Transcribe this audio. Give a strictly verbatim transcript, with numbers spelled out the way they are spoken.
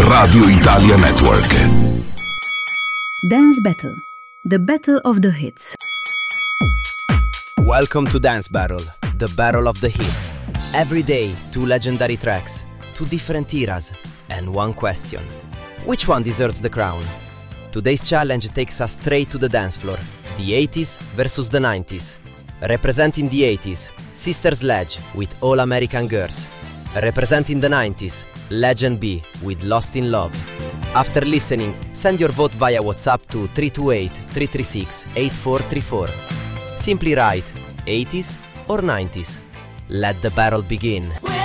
Radio Italia Network. Dance Battle, the battle of the hits. Welcome to Dance Battle, the battle of the hits. Every day, two legendary tracks, two different eras, and one question. Which one deserves the crown? Today's challenge takes us straight to the dance floor. The eighties versus the nineties. Representing the eighties, Sister Sledge with All American Girls. Representing the nineties, Legend B with Lost in Love. After listening, send your vote via WhatsApp to three two eight, three three six, eight four three four. Simply write eighties or nineties. Let the battle begin.